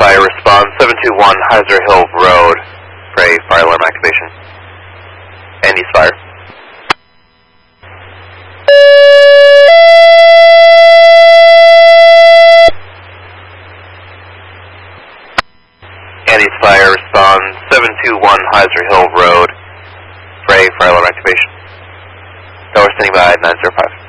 Fire, respond 721 Heiser Hill Road. Spray fire alarm activation. Andy's Fire. Andy's Fire, respond 721 Heiser Hill Road. Spray fire alarm activation. Tower standing by 905.